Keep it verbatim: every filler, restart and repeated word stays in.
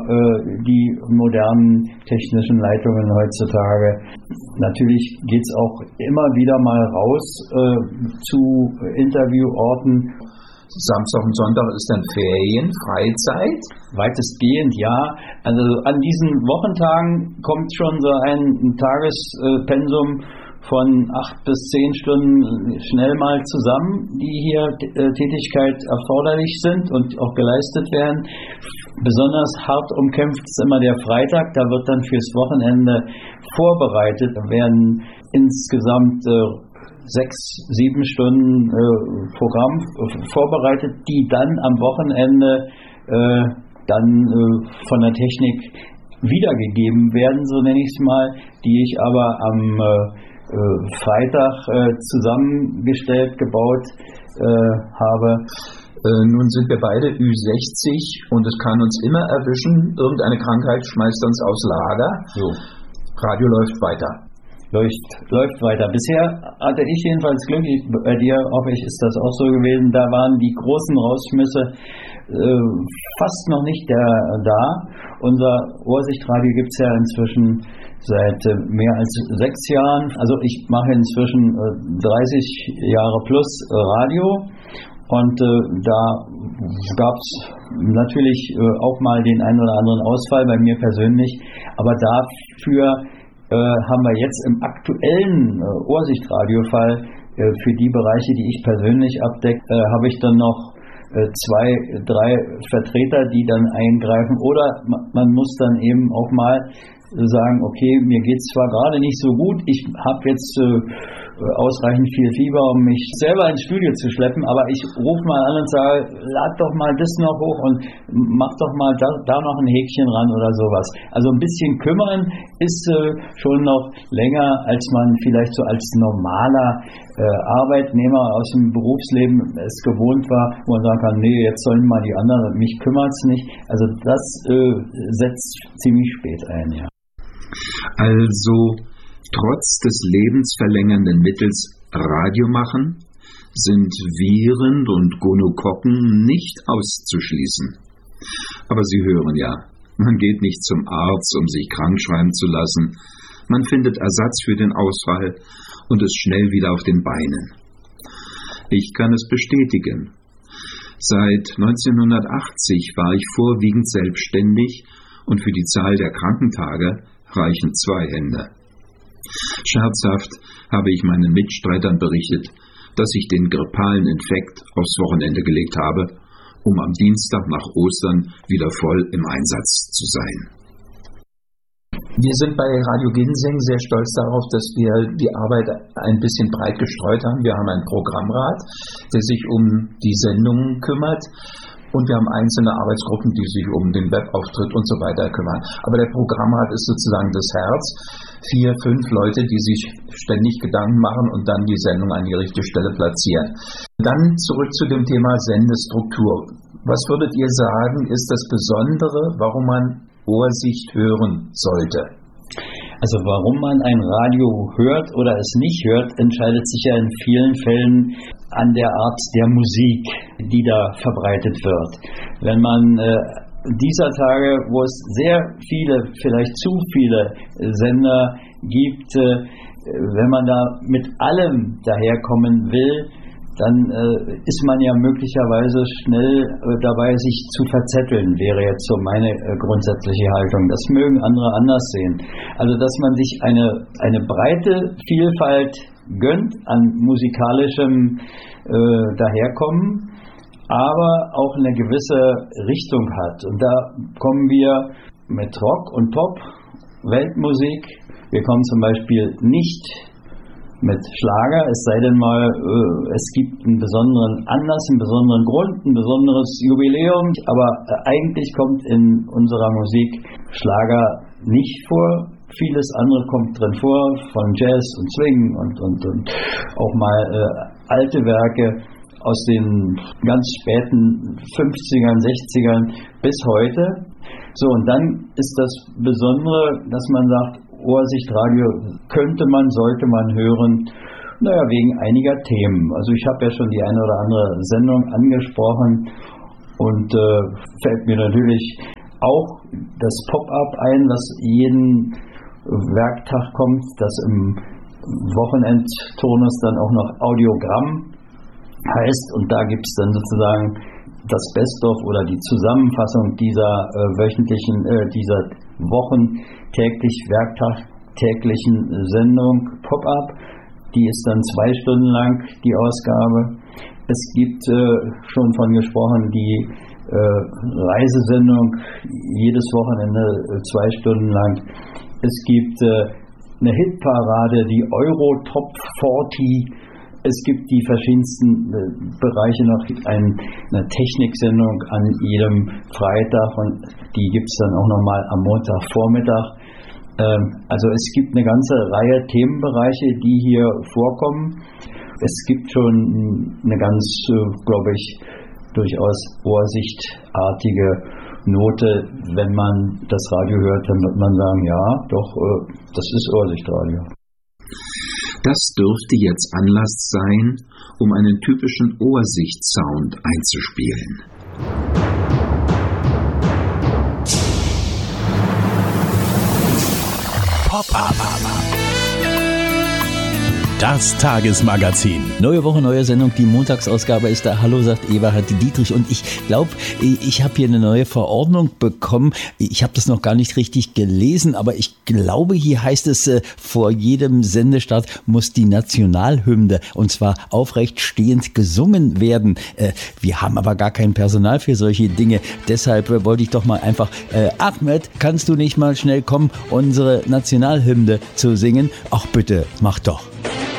äh, die modernen technischen Leitungen heutzutage. Natürlich geht es auch immer wieder mal raus äh, zu Intervieworten. Samstag und Sonntag ist dann Ferien, Freizeit? Weitestgehend, ja. Also an diesen Wochentagen kommt schon so ein Tagespensum von acht bis zehn Stunden schnell mal zusammen, die hier äh, Tätigkeit erforderlich sind und auch geleistet werden. Besonders hart umkämpft ist immer der Freitag, da wird dann fürs Wochenende vorbereitet. Da werden insgesamt äh, sechs, sieben Stunden äh, Programm äh, vorbereitet, die dann am Wochenende äh, dann äh, von der Technik wiedergegeben werden, so nenne ich es mal, die ich aber am äh, Freitag äh, zusammengestellt, gebaut äh, habe. Äh, nun sind wir beide Ü sechzig und es kann uns immer erwischen, irgendeine Krankheit schmeißt uns aufs Lager. So. Radio läuft weiter. Läuft, läuft weiter. Bisher hatte ich jedenfalls Glück, ich, bei dir hoffe ich, ist das auch so gewesen, da waren die großen Rausschmisse äh, fast noch nicht der, da. Unser Ohrsichtradio gibt es ja inzwischen seit äh, mehr als sechs Jahren. Also ich mache inzwischen äh, dreißig Jahre plus äh, Radio und äh, da gab es natürlich äh, auch mal den einen oder anderen Ausfall bei mir persönlich, aber dafür äh, haben wir jetzt im aktuellen äh, Ohrsichtradio-Fall äh, für die Bereiche, die ich persönlich abdecke, äh, habe ich dann noch zwei, drei Vertreter, die dann eingreifen, oder man muss dann eben auch mal sagen, okay, mir geht es zwar gerade nicht so gut, ich habe jetzt äh, ausreichend viel Fieber, um mich selber ins Studio zu schleppen, aber ich rufe mal an und sage, lad doch mal das noch hoch und mach doch mal da, da noch ein Häkchen ran oder sowas. Also ein bisschen kümmern ist äh, schon noch länger, als man vielleicht so als normaler äh, Arbeitnehmer aus dem Berufsleben es gewohnt war, wo man sagen kann, nee, jetzt sollen mal die anderen, mich kümmert es nicht. Also das äh, setzt ziemlich spät ein, ja. Also trotz des lebensverlängernden Mittels Radio machen sind Viren und Gonokokken nicht auszuschließen. Aber Sie hören ja, man geht nicht zum Arzt, um sich krank schreiben zu lassen. Man findet Ersatz für den Ausfall und ist schnell wieder auf den Beinen. Ich kann es bestätigen. Seit neunzehnhundertachtzig war ich vorwiegend selbstständig und für die Zahl der Krankentage reichen zwei Hände. Scherzhaft habe ich meinen Mitstreitern berichtet, dass ich den grippalen Infekt aufs Wochenende gelegt habe, um am Dienstag nach Ostern wieder voll im Einsatz zu sein. Wir sind bei Radio Ginseng sehr stolz darauf, dass wir die Arbeit ein bisschen breit gestreut haben. Wir haben einen Programmrat, der sich um die Sendungen kümmert. Und wir haben einzelne Arbeitsgruppen, die sich um den Webauftritt und so weiter kümmern. Aber der Programmrat ist sozusagen das Herz. Vier, fünf Leute, die sich ständig Gedanken machen und dann die Sendung an die richtige Stelle platzieren. Dann zurück zu dem Thema Sendestruktur. Was würdet ihr sagen, ist das Besondere, warum man Ohrsicht hören sollte? Also warum man ein Radio hört oder es nicht hört, entscheidet sich ja in vielen Fällen an der Art der Musik, die da verbreitet wird. Wenn man äh, dieser Tage, wo es sehr viele, vielleicht zu viele Sender gibt, äh, wenn man da mit allem daherkommen will, dann äh, ist man ja möglicherweise schnell äh, dabei, sich zu verzetteln, wäre jetzt so meine äh, grundsätzliche Haltung. Das mögen andere anders sehen. Also, dass man sich eine, eine breite Vielfalt gönnt an musikalischem äh, Daherkommen, aber auch eine gewisse Richtung hat. Und da kommen wir mit Rock und Pop, Weltmusik, wir kommen zum Beispiel nicht mit Schlager, es sei denn mal, äh, es gibt einen besonderen Anlass, einen besonderen Grund, ein besonderes Jubiläum, aber äh, eigentlich kommt in unserer Musik Schlager nicht vor. Vieles andere kommt drin vor, von Jazz und Swing und, und, und auch mal äh, alte Werke aus den ganz späten fünfzigern, sechzigern bis heute. So, und dann ist das Besondere, dass man sagt, Ohrsichtradio könnte man, sollte man hören, naja, wegen einiger Themen. Also ich habe ja schon die eine oder andere Sendung angesprochen und äh, fällt mir natürlich auch das Pop-up ein, was jeden Werktag kommt, das im Wochenendturnus dann auch noch Audiogramm heißt, und da gibt es dann sozusagen das Best-of oder die Zusammenfassung dieser äh, wöchentlichen, äh, dieser Wochen täglich, Werktag täglichen Sendung Pop-up, die ist dann zwei Stunden lang, die Ausgabe. Es gibt äh, schon von gesprochen, die äh, Reisesendung jedes Wochenende äh, zwei Stunden lang. Es gibt äh, eine Hitparade, die Euro Top vierzig. Es gibt die verschiedensten äh, Bereiche noch, ein, eine Techniksendung an jedem Freitag, und die gibt es dann auch nochmal am Montagvormittag. Ähm, also es gibt eine ganze Reihe Themenbereiche, die hier vorkommen. Es gibt schon eine ganz, äh, glaube ich, durchaus ohrsichtartige Note. Wenn man das Radio hört, dann wird man sagen, ja, doch, äh, das ist Ohrsichtradio. Das dürfte jetzt Anlass sein, um einen typischen Ohrsicht-Sound einzuspielen. Pop-up. Das Tagesmagazin. Neue Woche, neue Sendung. Die Montagsausgabe ist da. Hallo, sagt Eberhard Dietrich. Und ich glaube, ich habe hier eine neue Verordnung bekommen. Ich habe das noch gar nicht richtig gelesen, aber ich glaube, hier heißt es, vor jedem Sendestart muss die Nationalhymne, und zwar aufrecht stehend, gesungen werden. Wir haben aber gar kein Personal für solche Dinge. Deshalb wollte ich doch mal einfach, äh, Ahmed, kannst du nicht mal schnell kommen, unsere Nationalhymne zu singen? Ach bitte, mach doch.